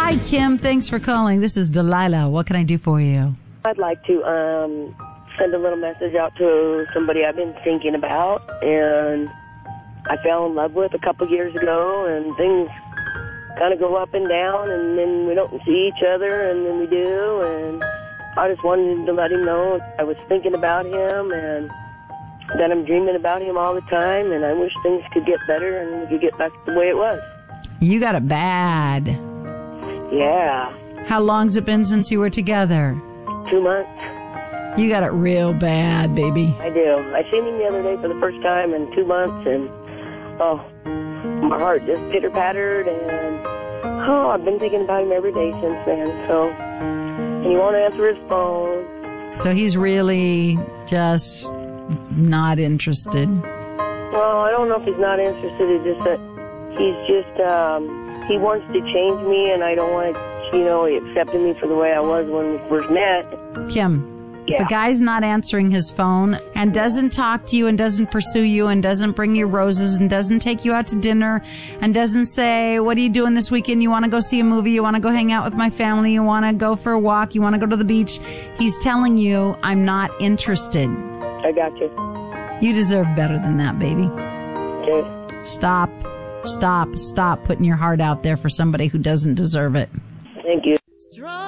Hi, Kim. Thanks for calling. This is Delilah. What can I do for you? I'd like to send a little message out to somebody I've been thinking about, and I fell in love with a couple years ago, and things kind of go up and down, and then we don't see each other, and then we do, and I just wanted to let him know I was thinking about him, and that I'm dreaming about him all the time, and I wish things could get better and we could get back to the way it was. You got it bad. Yeah. How long's it been since you were together? 2 months. You got it real bad, baby. I do. I seen him the other day for the first time in 2 months, and my heart just pitter-pattered, and I've been thinking about him every day since then, and he won't answer his phone. So he's really just not interested. Well, I don't know if he's not interested. It's just that he wants to change me, and I don't want he accepted me for the way I was when we first met. Kim, if a guy's not answering his phone and doesn't talk to you and doesn't pursue you and doesn't bring you roses and doesn't take you out to dinner and doesn't say, what are you doing this weekend? You want to go see a movie? You want to go hang out with my family? You want to go for a walk? You want to go to the beach? He's telling you, I'm not interested. I got you. You deserve better than that, baby. Okay. Stop putting your heart out there for somebody who doesn't deserve it. Thank you.